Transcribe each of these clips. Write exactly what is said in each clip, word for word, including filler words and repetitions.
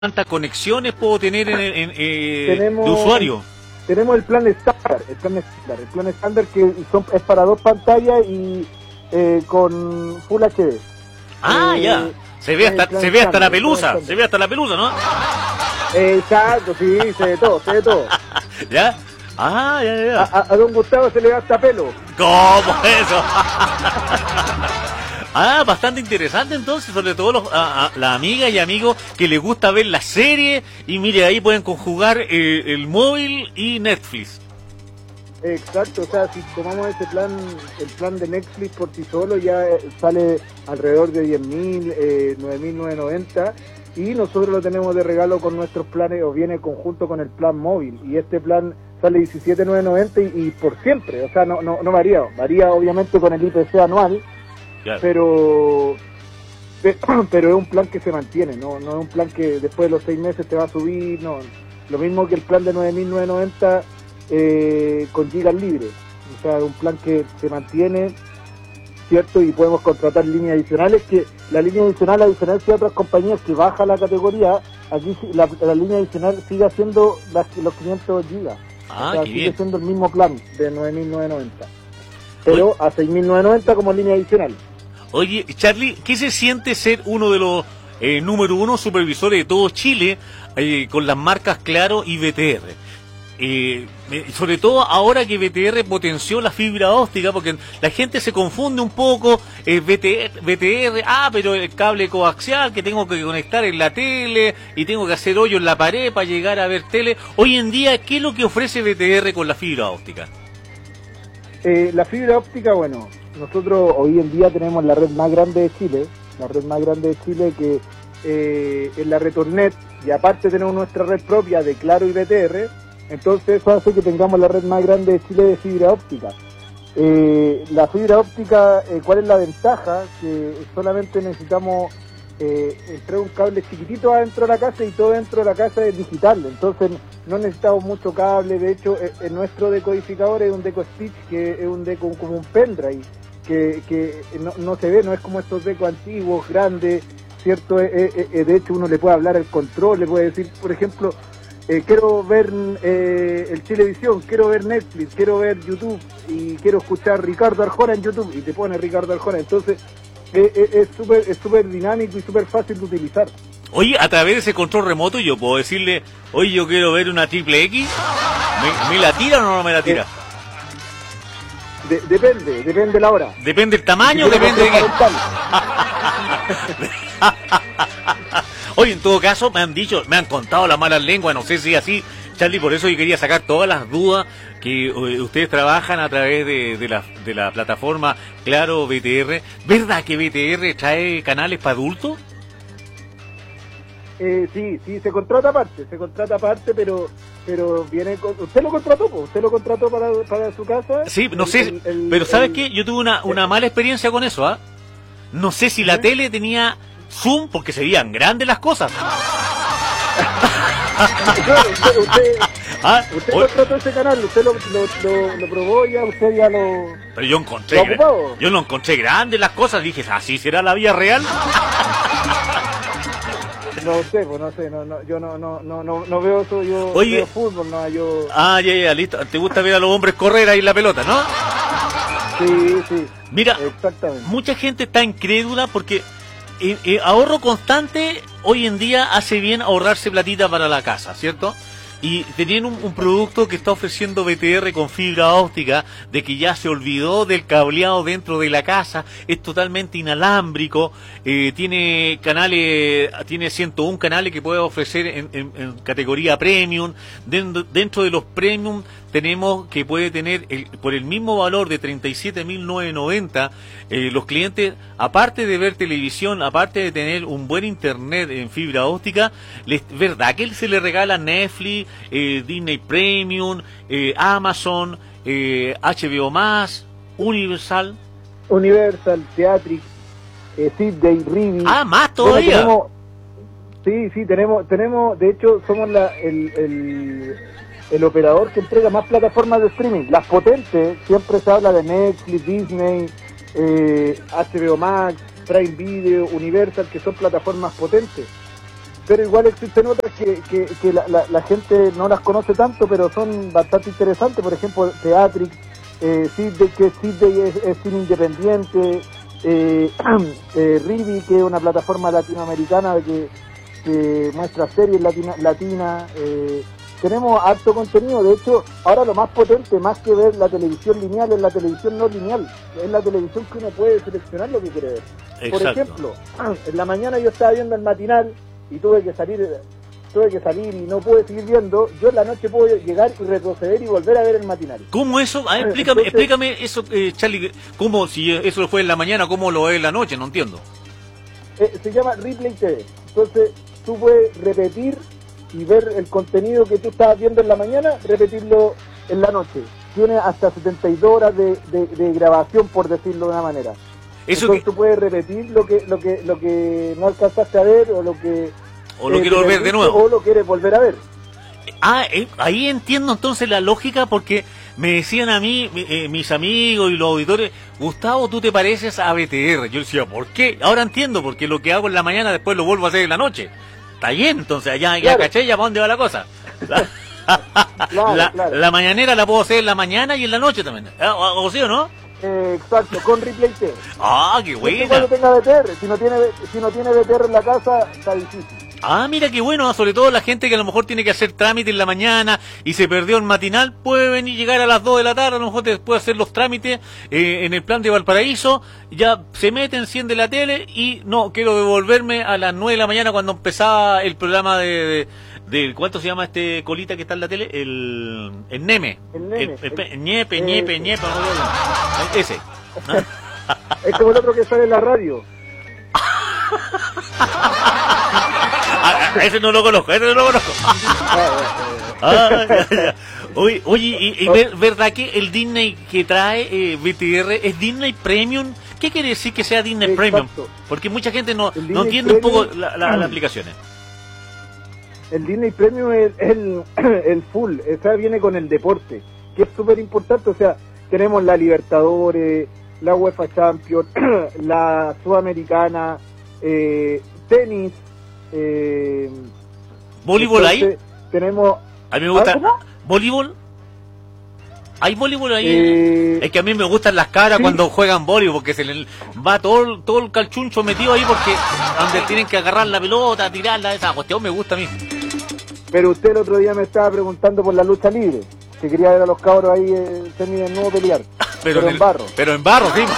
¿Cuántas conexiones puedo tener en, en, eh, tenemos, de usuario? Tenemos el plan estándar, el plan estándar, el plan estándar que son, es para dos pantallas y eh, con Full H D. Ah, eh, ya. Se ve hasta, se ve hasta la pelusa, se ve hasta la pelusa, ¿no? Eh, exacto, sí, se ve todo, se ve todo. ¿Ya? Ah, ya, ya. A, a, a don Gustavo se le da hasta pelo. ¿Cómo eso? Ah, bastante interesante entonces, sobre todo los, a, a, las amigas y amigos que les gusta ver la serie y mire, ahí pueden conjugar eh, el móvil y Netflix. Exacto, o sea, si tomamos ese plan, el plan de Netflix por sí solo ya sale alrededor de diez mil, eh, nueve mil novecientos noventa y nosotros lo tenemos de regalo con nuestros planes o viene conjunto con el plan móvil y este plan sale diecisiete mil novecientos noventa y, y por siempre, o sea, no, no, no varía, varía obviamente con el I P C anual. Claro. Pero pero es un plan que se mantiene, no no es un plan que después de los seis meses te va a subir, no. Lo mismo que el plan de nueve mil novecientos noventa eh, con gigas libres, o sea, es un plan que se mantiene, ¿cierto? Y podemos contratar líneas adicionales, que la línea adicional, a diferencia de otras compañías que baja la categoría, aquí la, la línea adicional sigue haciendo las, los quinientos gigas, ah, o sea, qué sigue bien. siendo el mismo plan de nueve mil novecientos noventa, pero Oye. a seis mil novecientos noventa como línea adicional. Oye, Charlie, ¿qué se siente ser uno de los eh, número uno supervisores de todo Chile eh, con las marcas Claro y B T R? Eh, sobre todo ahora que B T R potenció la fibra óptica, porque la gente se confunde un poco, eh, B T R, B T R, ah, pero el cable coaxial que tengo que conectar en la tele y tengo que hacer hoyo en la pared para llegar a ver tele. Hoy en día, ¿qué es lo que ofrece B T R con la fibra óptica? Eh, la fibra óptica, bueno, nosotros hoy en día tenemos la red más grande de Chile, la red más grande de Chile que eh, es la Retornet, y aparte tenemos nuestra red propia de Claro y B T R, entonces eso hace que tengamos la red más grande de Chile de fibra óptica. Eh, la fibra óptica, eh, ¿cuál es la ventaja? Que solamente necesitamos eh, entrar un cable chiquitito adentro de la casa y todo dentro de la casa es digital, entonces no necesitamos mucho cable. De hecho, eh, eh, nuestro decodificador es un Deco Stitch, que es un deco como un pendrive, que, que no, no se ve, no es como estos decos antiguos, grandes, ¿cierto? Eh, eh, eh, de hecho, uno le puede hablar al control, le puede decir, por ejemplo, eh, quiero ver eh, el Chilevisión, quiero ver Netflix, quiero ver YouTube y quiero escuchar Ricardo Arjona en YouTube, y te pone Ricardo Arjona, entonces eh, eh, es súper es súper dinámico y súper fácil de utilizar. Oye, a través de ese control remoto yo puedo decirle, oye, yo quiero ver una triple X, ¿me, me la tira o no me la tira? De, depende, depende la hora. ¿Depende el tamaño o depende de qué? Oye, en todo caso, me han dicho, me han contado las malas lenguas, no sé si es así, Charlie, por eso yo quería sacar todas las dudas que uh, ustedes trabajan a través de, de, la, de la plataforma Claro B T R. ¿Verdad que B T R trae canales para adultos? Eh, sí, sí, se contrata aparte, se contrata aparte, pero pero viene con, usted lo contrató, usted lo contrató para, para su casa. Sí, no el, sé, el, el, pero ¿sabes el, qué? Yo tuve una, una mala experiencia con eso, ¿ah? ¿eh? No sé si la ¿Eh? tele tenía zoom, porque se veían grandes las cosas. Claro, usted, usted, ¿Ah? usted contrató ese canal, usted lo, lo, lo, lo probó ya, usted ya lo... Pero yo encontré, ¿lo yo no encontré grandes las cosas, dije, ¿así será la vida real? No sé, pues no sé, no, no, yo no, no, no, no, no veo eso, yo Oye, veo fútbol, no, yo... Ah, ya, ya, listo. ¿Te gusta ver a los hombres correr ahí en la pelota, no? Sí, sí. Mira, exactamente. Mucha gente está incrédula porque eh, eh, ahorro constante hoy en día hace bien ahorrarse platita para la casa, ¿cierto? Y tenían un, un producto que está ofreciendo B T R con fibra óptica, de que ya se olvidó del cableado dentro de la casa, es totalmente inalámbrico, eh, tiene canales, tiene ciento uno canales que puede ofrecer en, en, en categoría premium. Dentro, dentro de los premium tenemos que puede tener el, por el mismo valor de treinta y siete mil novecientos noventa, eh, los clientes, aparte de ver televisión, aparte de tener un buen internet en fibra óptica, les, ¿verdad que se le regala Netflix, eh, Disney Premium, eh, Amazon, eh, H B O más, Universal? Universal, Theatrix, eh, Sidney, Rivi. Ah, más todavía. Bueno, tenemos, sí, sí, tenemos, tenemos, de hecho, somos la, el, el el operador que entrega más plataformas de streaming. Las potentes, siempre se habla de Netflix, Disney, eh, H B O Max, Prime Video, Universal, que son plataformas potentes. pero igual existen otras que, que, que la, la, la gente no las conoce tanto, pero son bastante interesantes. Por ejemplo, Theatrix, eh, Sidney, que Sidney es, es cine independiente, eh, eh, Rivi, que es una plataforma latinoamericana que, que muestra series latina, latinas. Eh, tenemos harto contenido. De hecho, ahora lo más potente, más que ver la televisión lineal, es la televisión no lineal. Es la televisión que uno puede seleccionar lo que quiere ver. Exacto. Por ejemplo, en la mañana yo estaba viendo el matinal y tuve que salir tuve que salir y no pude seguir viendo. Yo en la noche puedo llegar y retroceder y volver a ver el matinal. ¿Cómo eso? A ver, explícame, Entonces, explícame eso, eh, Charlie. ¿Cómo, si eso fue en la mañana, cómo lo es en la noche? No entiendo. Eh, se llama Replay T V. Entonces tú puedes repetir y ver el contenido que tú estabas viendo en la mañana, repetirlo en la noche. Tiene hasta setenta y dos horas de, de, de grabación, por decirlo de una manera. Eso Entonces que... tú puedes repetir lo que lo que lo que no alcanzaste a ver o lo que o lo eh, quiero ver de nuevo o lo quieres volver a ver. Ah, eh, ahí entiendo entonces la lógica, porque me decían a mí, eh, mis amigos y los auditores, Gustavo, tú te pareces a B T R. Yo decía, ¿por qué? Ahora entiendo, porque lo que hago en la mañana después lo vuelvo a hacer en la noche. Está bien, entonces ya, ya Claro. caché, ya para dónde va la cosa. La, Claro, la, claro. la mañanera la puedo hacer en la mañana y en la noche también. ¿Ah, ¿O, o sí o no? Eh, exacto, con Replay T V. Ah, qué Siempre y buena. cuando tenga B T R, si no tiene si no tiene B T R en la casa, está difícil. Ah, mira qué bueno, sobre todo la gente que a lo mejor tiene que hacer trámite en la mañana y se perdió el matinal, puede venir llegar a las dos de la tarde, a lo mejor después hacer los trámites eh, en el plan de Valparaíso, ya se mete, enciende la tele y no, quiero devolverme a las nueve de la mañana cuando empezaba el programa de, de, de ¿cuánto se llama este colita que está en la tele? El, el Neme. El Neme. El, el, El- ñepe, eh, ñepe, ñepe, no, no, no. Ese. Es como el otro que sale en la radio. Ah, ese no lo conozco, ese no lo conozco. Ah, ya, ya. Oye, oye, y, y ver- ¿verdad que el Disney que trae eh, B T R es Disney Premium? ¿Qué quiere decir que sea Disney Exacto. Premium? Porque mucha gente no, El no Disney entiende un poco Premium- la- la- las aplicaciones. El Disney Premium es el, el full, o sea, viene con el deporte, que es súper importante. O sea, tenemos la Libertadores, la UEFA Champions, la Sudamericana, eh, tenis. Eh, ¿Voleibol ahí? entonces, Tenemos. A mí me gusta. ¿Ah, cómo? ¿Voleibol? ¿Hay voleibol ahí? Eh, Es que a mí me gustan las caras sí. cuando juegan voleibol, porque se le va todo, el- todo el calchuncho metido ahí, porque donde tienen que agarrar la pelota, tirarla, esa cuestión me gusta a mí. Pero usted el otro día me estaba preguntando por la lucha libre, que quería ver a los cabros ahí eh, semi nuevo pelear, pero, en en el- barro. Pero en barro, sí.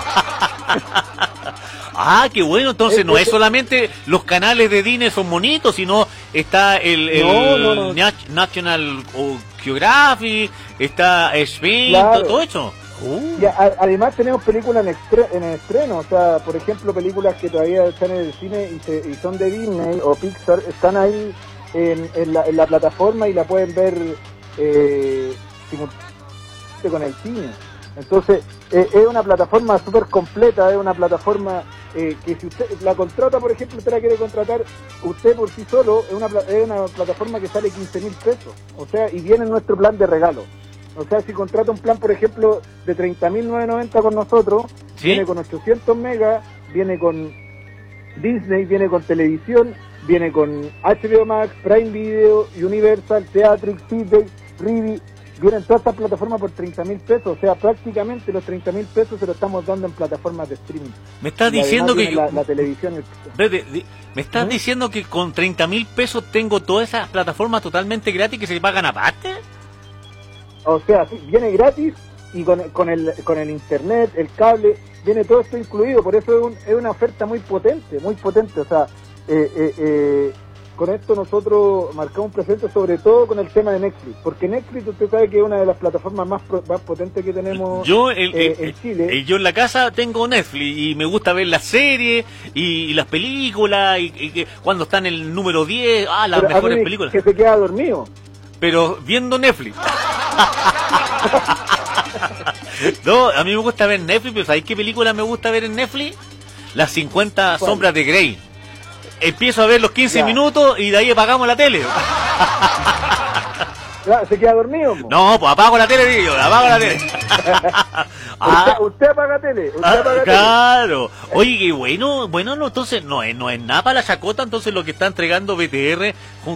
Ah, qué bueno, entonces no es solamente los canales de Disney son bonitos, sino está el, el No, no, no. Nat- National Geographic, está Spain, Claro. todo, todo eso. Uh, Y a- además tenemos películas en, estre- en estreno, o sea, por ejemplo, películas que todavía están en el cine y, se- y son de Disney o Pixar, están ahí en, en, la, en la plataforma y la pueden ver eh, simultáneamente con el cine. Entonces, eh, es una plataforma súper completa, es una plataforma eh, que si usted la contrata, por ejemplo, usted la quiere contratar, usted por sí solo, es una, pla- es una plataforma que sale quince mil pesos, o sea, y viene en nuestro plan de regalo. O sea, si contrata un plan, por ejemplo, de treinta mil novecientos noventa con nosotros, ¿Sí? viene con ochocientos megas, viene con Disney, viene con televisión, viene con H B O Max, Prime Video, Universal, Theatrix, Disney, Rivi, vienen todas estas plataformas por treinta mil pesos. O sea, prácticamente los treinta mil pesos se lo estamos dando en plataformas de streaming. me estás Y diciendo además que... viene la, la televisión. y el- Espérate, di- me estás ¿Mm? diciendo que con treinta mil pesos tengo todas esas plataformas totalmente gratis que se pagan aparte. O sea, sí, viene gratis y con, con, el, con el internet, el cable, viene todo esto incluido. Por eso es, un- es una oferta muy potente, muy potente. O sea, eh, eh, eh, con esto nosotros marcamos un presente, sobre todo con el tema de Netflix. Porque Netflix, usted sabe que es una de las plataformas más, pro- más potentes que tenemos Yo, el- eh, el- en Chile. el- yo en la casa tengo Netflix y me gusta ver las series y, y las películas y, y que cuando está en el número diez, ah, las Pero a mejores mí películas. que se queda dormido. Pero viendo Netflix. No, a mí me gusta ver Netflix, pero ¿sabéis qué película me gusta ver en Netflix? Las cincuenta ¿Cuál? sombras de Grey. Empiezo a ver los quince Ya. minutos y de ahí apagamos la tele. Claro, ¿se queda dormido? Po? No, pues apago la tele, digo, apago la tele. usted, usted apaga tele, usted Ah, apaga claro. Oye, qué bueno, bueno, no, entonces no es, no es nada para la chacota, entonces lo que está entregando B T R